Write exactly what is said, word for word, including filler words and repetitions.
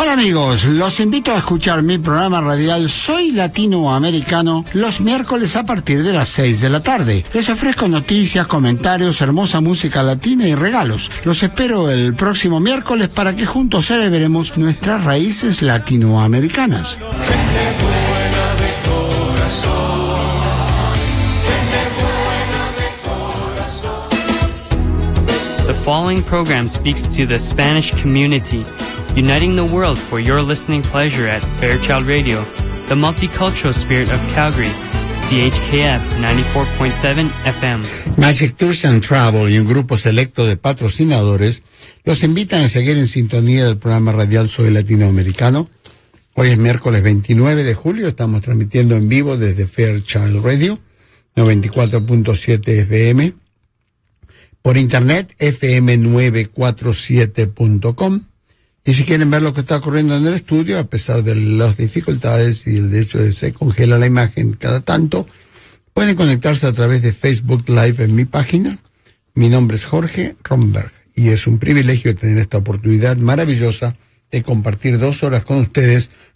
Hola amigos, los invito a escuchar mi programa radial Soy Latinoamericano los miércoles a partir de las seis de la tarde. Les ofrezco noticias, comentarios, hermosa música latina y regalos. Los espero el próximo miércoles para que juntos celebremos nuestras raíces latinoamericanas. The following program speaks to the Spanish community, uniting the world for your listening pleasure at Fairchild Radio, the multicultural spirit of Calgary, C H K F ninety-four point seven F M. Magic Tours and Travel y un grupo selecto de patrocinadores los invitan a seguir en sintonía del programa radial Soy Latinoamericano. Hoy es miércoles veintinueve de julio, estamos transmitiendo en vivo desde Fairchild Radio, noventa y cuatro punto siete F M. Por internet, f m novecientos cuarenta y siete punto com. Y si quieren ver lo que está ocurriendo en el estudio, a pesar de las dificultades y el hecho de que se congela la imagen cada tanto, pueden conectarse a través de Facebook Live en mi página. Mi nombre es Jorge Romberg y es un privilegio tener esta oportunidad maravillosa de compartir dos horas con ustedes